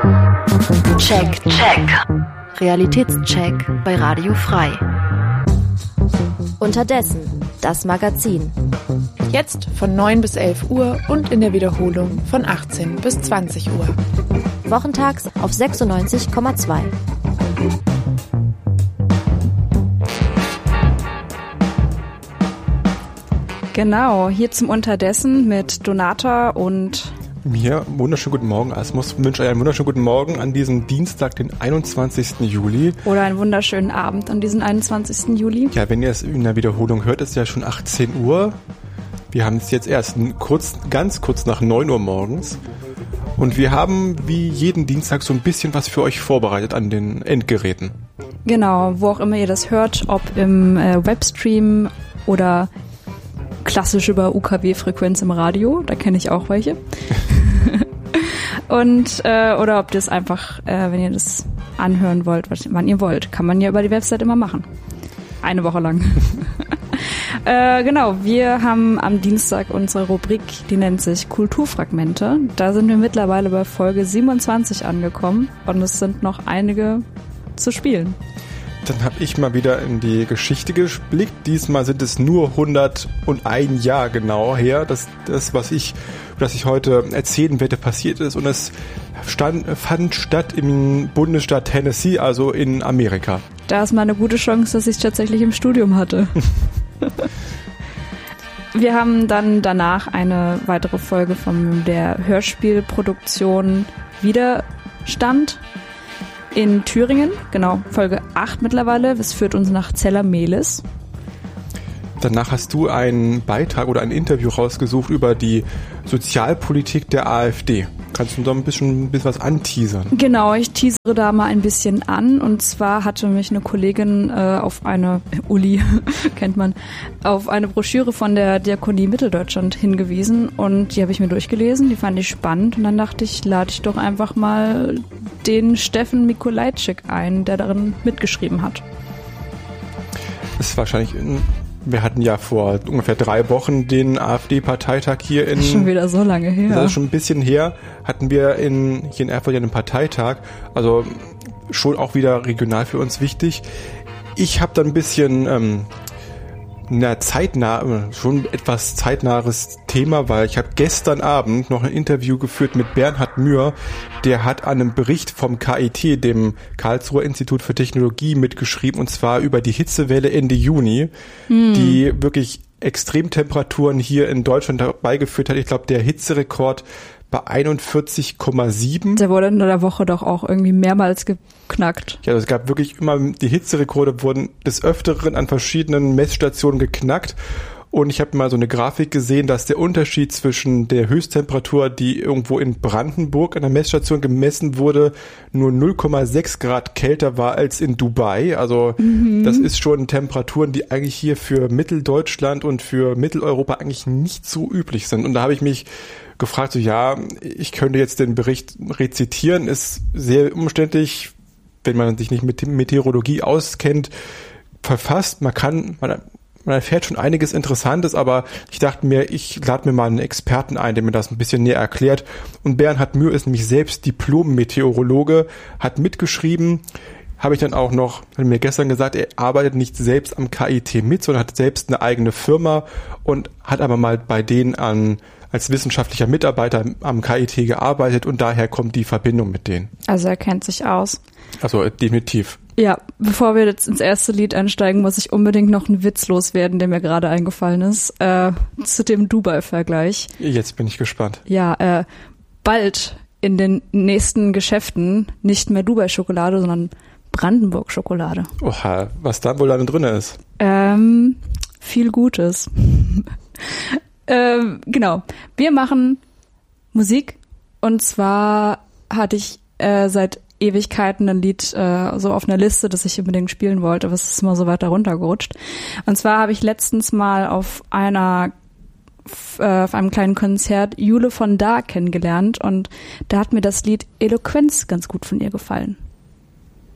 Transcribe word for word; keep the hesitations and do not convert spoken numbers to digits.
Check, check. Realitätscheck bei Radio Frei. Unterdessen, das Magazin. Jetzt von neun bis elf Uhr und in der Wiederholung von achtzehn bis zwanzig Uhr. Wochentags auf sechsundneunzig Komma zwei. Genau, hier zum Unterdessen mit Donata und mir. Wunderschönen guten Morgen, Asmus. Ich wünsche euch einen wunderschönen guten Morgen an diesem Dienstag, den einundzwanzigsten Juli. Oder einen wunderschönen Abend an diesem einundzwanzigsten Juli. Ja, wenn ihr es in der Wiederholung hört, ist ja schon achtzehn Uhr. Wir haben es jetzt erst kurz, ganz kurz nach neun Uhr morgens. Und wir haben wie jeden Dienstag so ein bisschen was für euch vorbereitet an den Endgeräten. Genau, wo auch immer ihr das hört, ob im äh, Webstream oder klassisch über U K W-Frequenz im Radio, da kenne ich auch welche. Und äh, oder ob ihr es einfach, äh, wenn ihr das anhören wollt, wann ihr wollt, kann man ja über die Website immer machen. Eine Woche lang. äh, genau, wir haben am Dienstag unsere Rubrik, die nennt sich Kulturfragmente. Da sind wir mittlerweile bei Folge siebenundzwanzig angekommen und es sind noch einige zu spielen. Dann habe ich mal wieder in die Geschichte geblickt. Diesmal sind es nur hunderteins Jahre genau her, dass das, was ich, das ich heute erzählen werde, passiert ist. Und es stand, fand statt im Bundesstaat Tennessee, also in Amerika. Da ist mal eine gute Chance, dass ich es tatsächlich im Studium hatte. Wir haben dann danach eine weitere Folge von der Hörspielproduktion Widerstand in Thüringen, genau, Folge acht mittlerweile. Es führt uns nach Zella-Mehlis. Danach hast du einen Beitrag oder ein Interview rausgesucht über die Sozialpolitik der AfD. Kannst du da ein bisschen, ein bisschen was anteasern? Genau, ich teasere da mal ein bisschen an. Und zwar hatte mich eine Kollegin äh, auf eine, Uli, kennt man, auf eine Broschüre von der Diakonie Mitteldeutschland hingewiesen. Und die habe ich mir durchgelesen, die fand ich spannend. Und dann dachte ich, lade ich doch einfach mal den Steffen Mikolajczyk ein, der darin mitgeschrieben hat. Das ist wahrscheinlich... In Wir hatten ja vor ungefähr drei Wochen den AfD-Parteitag hier in... Das ist schon wieder so lange her. Das ist schon ein bisschen her. Hatten wir in, hier in Erfurt ja einen Parteitag. Also schon auch wieder regional für uns wichtig. Ich habe da ein bisschen... Ähm, na, zeitnah, schon etwas zeitnahes Thema, weil ich habe gestern Abend noch ein Interview geführt mit Bernhard Mühr, der hat an einem Bericht vom K I T, dem Karlsruher Institut für Technologie, mitgeschrieben, und zwar über die Hitzewelle Ende Juni, hm. die wirklich Extremtemperaturen hier in Deutschland herbeigeführt hat. Ich glaube, der Hitzerekord bei einundvierzig Komma sieben. Der wurde in der Woche doch auch irgendwie mehrmals geknackt. Ja, also es gab wirklich immer, die Hitzerekorde wurden des Öfteren an verschiedenen Messstationen geknackt. Und ich habe mal so eine Grafik gesehen, dass der Unterschied zwischen der Höchsttemperatur, die irgendwo in Brandenburg an der Messstation gemessen wurde, nur null Komma sechs Grad kälter war als in Dubai. Also mhm. das ist schon Temperaturen, die eigentlich hier für Mitteldeutschland und für Mitteleuropa eigentlich nicht so üblich sind. Und da habe ich mich gefragt, so ja, ich könnte jetzt den Bericht rezitieren, ist sehr umständlich, wenn man sich nicht mit Meteorologie auskennt, verfasst. Man kann, man, man erfährt schon einiges Interessantes, aber ich dachte mir, ich lade mir mal einen Experten ein, der mir das ein bisschen näher erklärt. Und Bernhard Mühr ist nämlich selbst Diplom-Meteorologe, hat mitgeschrieben, habe ich dann auch noch, hat mir gestern gesagt, er arbeitet nicht selbst am K I T mit, sondern hat selbst eine eigene Firma und hat aber mal bei denen an als wissenschaftlicher Mitarbeiter am K I T gearbeitet und daher kommt die Verbindung mit denen. Also er kennt sich aus. Also definitiv. Ja, bevor wir jetzt ins erste Lied einsteigen, muss ich unbedingt noch einen Witz loswerden, der mir gerade eingefallen ist, äh, zu dem Dubai-Vergleich. Jetzt bin ich gespannt. Ja, äh, bald in den nächsten Geschäften nicht mehr Dubai-Schokolade, sondern Brandenburg-Schokolade. Oha, was da wohl da drin ist? Ähm, viel Gutes. Ähm, genau. Wir machen Musik und zwar hatte ich äh, seit Ewigkeiten ein Lied äh, so auf einer Liste, das ich unbedingt spielen wollte, aber es ist immer so weiter runtergerutscht. Und zwar habe ich letztens mal auf einer äh, auf einem kleinen Konzert Jule von Da kennengelernt und da hat mir das Lied Eloquenz ganz gut von ihr gefallen.